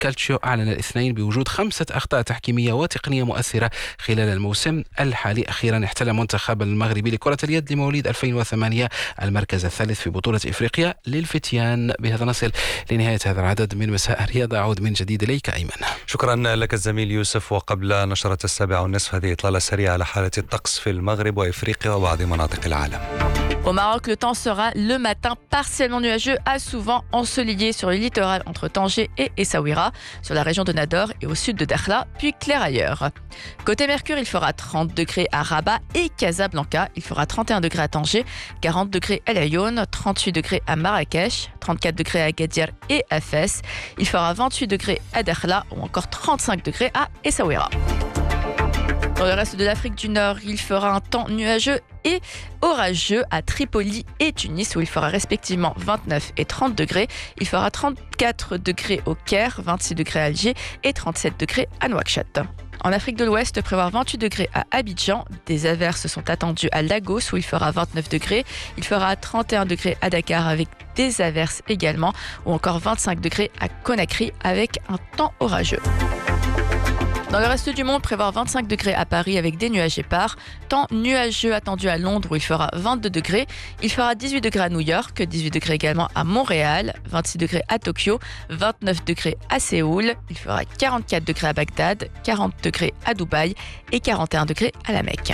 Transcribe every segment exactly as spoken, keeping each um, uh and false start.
كالتشيو أعلن الاثنين بوجود خمسة أخطاء تحكيمية وتقنية مؤثرة خلال الموسم الحالي. أخيرا احتل المنتخب المغربي لكرة اليد لمواليد ألفين وثمانية المركز الثالث في بطولة إفريقيا للفتيان. بهذا نصل لنهاية هذا العدد من مساء الرياضة. أعود من جديد إليك أيمن. شكرا لك الزميل يوسف. وقبل نشرة السابعة والنصف هذه إطلالة سريعة على حالة الطقس في المغرب وإفريقيا وبعض مناطق العالم. Au Maroc, le temps sera le matin partiellement nuageux à souvent ensoleillé sur le littoral entre Tanger et Essaouira, sur la région de Nador et au sud de Dakhla, puis clair ailleurs. Côté Mercure, il fera trente degrés à Rabat et Casablanca, il fera trente et un degrés à Tanger, quarante degrés à El Ayoun, trente-huit degrés à Marrakech, trente-quatre degrés à Agadir et à Fès, il fera vingt-huit degrés à Dakhla ou encore trente-cinq degrés à Essaouira. Dans le reste de l'Afrique du Nord, il fera un temps nuageux et orageux à Tripoli et Tunis où il fera respectivement vingt-neuf et trente degrés. Il fera trente-quatre degrés au Caire, vingt-six degrés à Alger et trente-sept degrés à Nouakchott. En Afrique de l'Ouest, prévoir vingt-huit degrés à Abidjan. Des averses sont attendues à Lagos où il fera vingt-neuf degrés. Il fera trente et un degrés à Dakar avec des averses également ou encore vingt-cinq degrés à Conakry avec un temps orageux. Dans le reste du monde, prévoir vingt-cinq degrés à Paris avec des nuages épars. Temps nuageux attendu à Londres où il fera vingt-deux degrés. Il fera dix-huit degrés à New York, dix-huit degrés également à Montréal, vingt-six degrés à Tokyo, vingt-neuf degrés à Séoul. Il fera quarante-quatre degrés à Bagdad, quarante degrés à Dubaï et quarante et un degrés à la Mecque.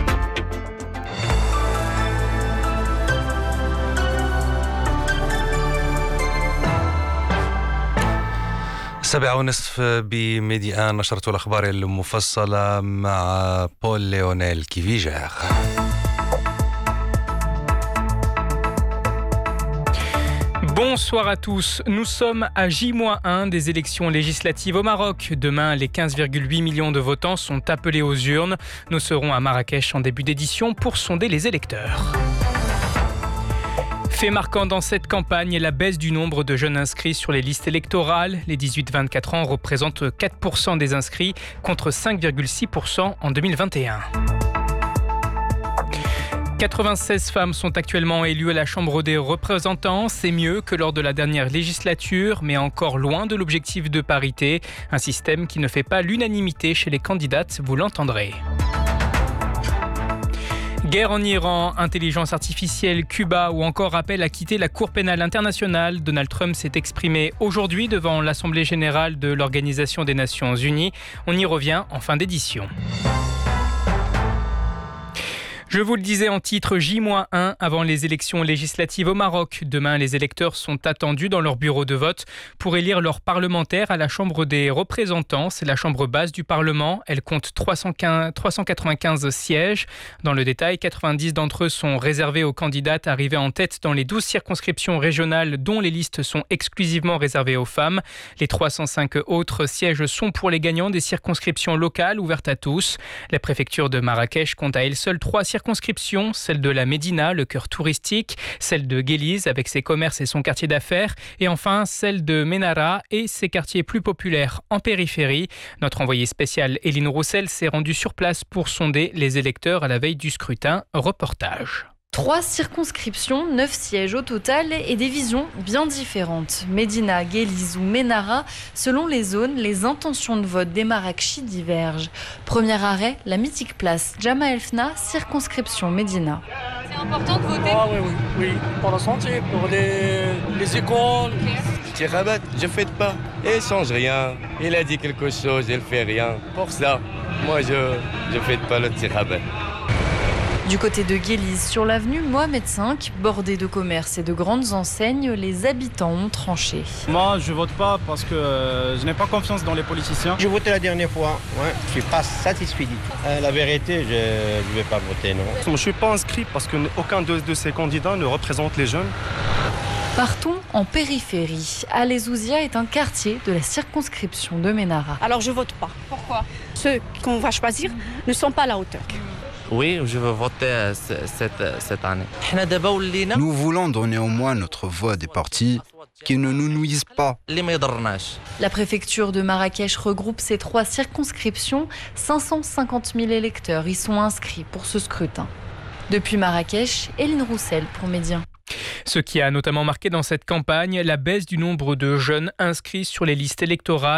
سبعة ونصف بميديان نشرة الأخبار المفصلة مع بول ليونيل كيفيجر. Bonsoir à tous. Nous sommes à J moins un des élections législatives au Maroc. Demain, les quinze virgule huit millions de votants sont appelés aux urnes. Nous serons à Marrakech en début d'édition pour sonder les électeurs. Fait marquant dans cette campagne est la baisse du nombre de jeunes inscrits sur les listes électorales. Les dix-huit à vingt-quatre ans représentent quatre pour cent des inscrits contre cinq virgule six pour cent en deux mille vingt et un. quatre-vingt-seize femmes sont actuellement élues à la Chambre des représentants. C'est mieux que lors de la dernière législature, mais encore loin de l'objectif de parité. Un système qui ne fait pas l'unanimité chez les candidates, vous l'entendrez. Guerre en Iran, intelligence artificielle, Cuba ou encore appel à quitter la Cour pénale internationale. Donald Trump s'est exprimé aujourd'hui devant l'Assemblée générale de l'Organisation des Nations Unies. On y revient en fin d'édition. Je vous le disais en titre, J moins un avant les élections législatives au Maroc. Demain, les électeurs sont attendus dans leur bureau de vote pour élire leurs parlementaires à la Chambre des représentants. C'est la chambre basse du Parlement. Elle compte trois cent quatre-vingt-quinze sièges. Dans le détail, quatre-vingt-dix d'entre eux sont réservés aux candidates arrivés en tête dans les douze circonscriptions régionales dont les listes sont exclusivement réservées aux femmes. Les trois cent cinq autres sièges sont pour les gagnants des circonscriptions locales ouvertes à tous. La préfecture de Marrakech compte à elle seule trois circonscriptions. circonscriptions, celle de la Médina, le cœur touristique, celle de Guéliz avec ses commerces et son quartier d'affaires, et enfin celle de Ménara et ses quartiers plus populaires en périphérie. Notre envoyé spécial Éline Roussel s'est rendue sur place pour sonder les électeurs à la veille du scrutin. Reportage. Trois circonscriptions, neuf sièges au total et des visions bien différentes. Médina, Guéliz ou Ménara, selon les zones, les intentions de vote des Marrakechis divergent. Premier arrêt, la mythique place Jama El Fna, circonscription Médina. C'est important de voter. Ah oui, oui, oui, pour la santé, pour les, les écoles. Tirabat, je ne fête pas. Et il change rien. Il a dit quelque chose, il ne fait rien. Pour ça, moi je ne fête pas le Tirabat. Du côté de Guéliz, sur l'avenue Mohamed cinq, bordée de commerces et de grandes enseignes, les habitants ont tranché. Moi, je vote pas parce que euh, je n'ai pas confiance dans les politiciens. J'ai voté la dernière fois, ouais. Je suis pas satisfait du tout. Euh, la vérité, je ne vais pas voter, non. Je ne suis pas inscrit parce qu'aucun de, de ces candidats ne représente les jeunes. Partons en périphérie. Alezouzia est un quartier de la circonscription de Ménara. Alors je vote pas. Pourquoi ? Ceux qu'on va choisir ne sont pas à la hauteur. Oui, je veux voter cette, cette année. Nous voulons donner au moins notre voix à des partis qui ne nous nuisent pas. La préfecture de Marrakech regroupe ces trois circonscriptions. cinq cent cinquante mille électeurs y sont inscrits pour ce scrutin. Depuis Marrakech, Éline Roussel pour Médien. Ce qui a notamment marqué dans cette campagne, la baisse du nombre de jeunes inscrits sur les listes électorales.